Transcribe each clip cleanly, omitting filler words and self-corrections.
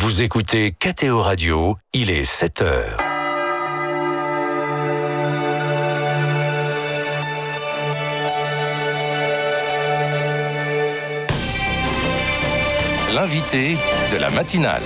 Vous écoutez KTO Radio, il est 7h. L'invité de la matinale.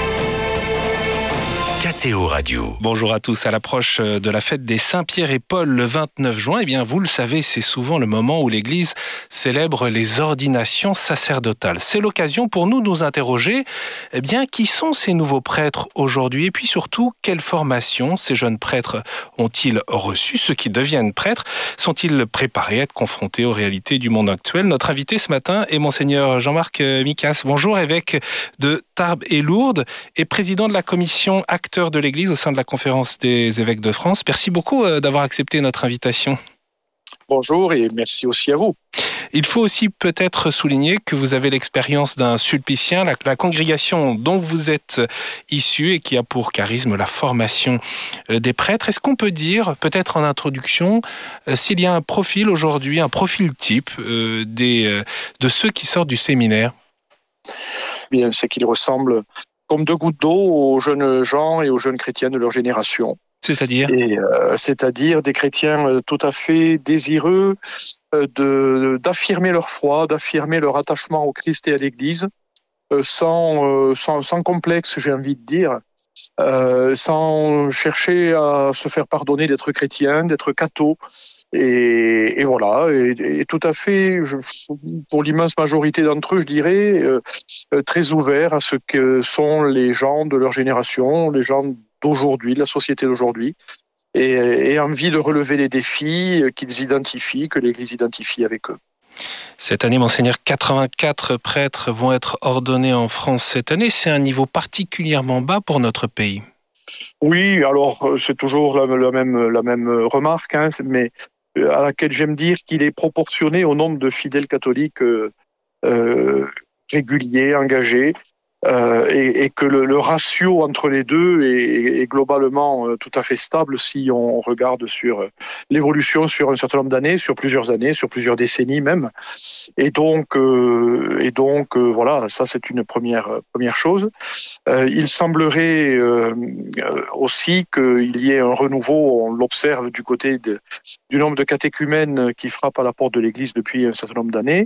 KTO Radio. Bonjour à tous. À l'approche de la fête des Saint-Pierre et Paul le 29 juin, eh bien, vous le savez, c'est souvent le moment où l'Église célèbre les ordinations sacerdotales. C'est l'occasion pour nous de nous interroger, eh bien, qui sont ces nouveaux prêtres aujourd'hui? Et puis surtout, quelle formation ces jeunes prêtres ont-ils reçu? Ceux qui deviennent prêtres, sont-ils préparés à être confrontés aux réalités du monde actuel? Notre invité ce matin est Monseigneur Jean-Marc Micas. Bonjour, évêque de Tarbes et Lourdes et président de la commission acteur de l'Église au sein de la Conférence des évêques de France. Merci beaucoup d'avoir accepté notre invitation. Bonjour et merci aussi à vous. Il faut aussi peut-être souligner que vous avez l'expérience d'un sulpicien, la congrégation dont vous êtes issu et qui a pour charisme la formation des prêtres. Est-ce qu'on peut dire, peut-être en introduction, s'il y a un profil aujourd'hui, un profil type de ceux qui sortent du séminaire? Bien, c'est qu'ils ressemblent comme deux gouttes d'eau aux jeunes gens et aux jeunes chrétiens de leur génération. C'est-à-dire C'est-à-dire des chrétiens tout à fait désireux d'affirmer leur foi, d'affirmer leur attachement au Christ et à l'Église, sans complexe, j'ai envie de dire, sans chercher à se faire pardonner d'être chrétien, d'être catho. Et voilà, et tout à fait, pour l'immense majorité d'entre eux, je dirais, très ouverts à ce que sont les gens de leur génération, les gens d'aujourd'hui, de la société d'aujourd'hui, et envie de relever les défis qu'ils identifient, que l'Église identifie avec eux. Cette année, Monseigneur, 84 prêtres vont être ordonnés en France cette année. C'est un niveau particulièrement bas pour notre pays. Oui, alors c'est toujours la même remarque, hein, mais à laquelle j'aime dire qu'il est proportionné au nombre de fidèles catholiques réguliers, engagés, et que le ratio entre les deux est globalement tout à fait stable si on regarde sur l'évolution sur un certain nombre d'années, sur plusieurs décennies même. Et donc voilà, ça c'est une première chose. Il semblerait aussi qu'il y ait un renouveau, on l'observe du côté du nombre de catéchumènes qui frappent à la porte de l'Église depuis un certain nombre d'années,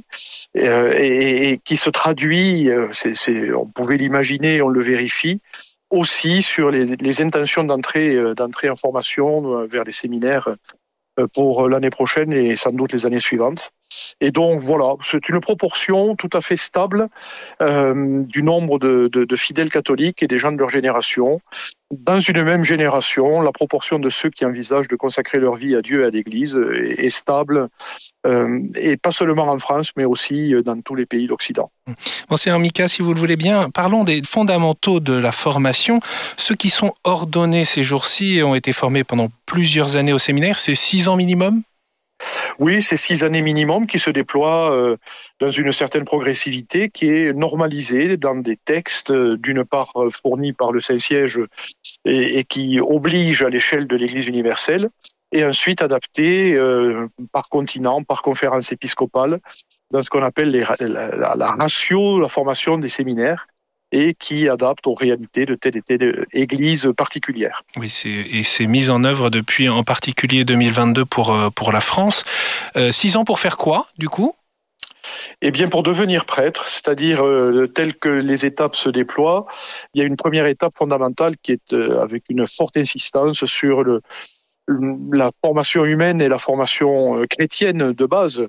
et qui se traduit, on pouvait l'imaginer, on le vérifie, aussi sur les intentions d'entrée en formation vers les séminaires pour l'année prochaine et sans doute les années suivantes. Et donc voilà, c'est une proportion tout à fait stable du nombre de fidèles catholiques et des gens de leur génération. Dans une même génération, la proportion de ceux qui envisagent de consacrer leur vie à Dieu et à l'Église est stable, et pas seulement en France, mais aussi dans tous les pays d'Occident. Monseigneur Micas, si vous le voulez bien, parlons des fondamentaux de la formation. Ceux qui sont ordonnés ces jours-ci ont été formés pendant plusieurs années au séminaire, c'est 6 ans minimum ? Oui, c'est 6 années minimum qui se déploient dans une certaine progressivité qui est normalisée dans des textes, d'une part fournis par le Saint-Siège et qui obligent à l'échelle de l'Église universelle, et ensuite adaptés par continent, par conférence épiscopale, dans ce qu'on appelle la ratio, la formation des séminaires, et qui adapte aux réalités de telle et telle église particulière. Oui, c'est mis en œuvre depuis en particulier 2022 pour la France. 6 ans pour faire quoi, du coup ? Eh bien, pour devenir prêtre, c'est-à-dire tel que les étapes se déploient, il y a une première étape fondamentale qui est avec une forte insistance sur la formation humaine et la formation chrétienne de base.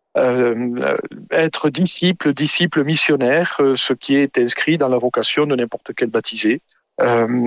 Être disciple missionnaire, ce qui est inscrit dans la vocation de n'importe quel baptisé.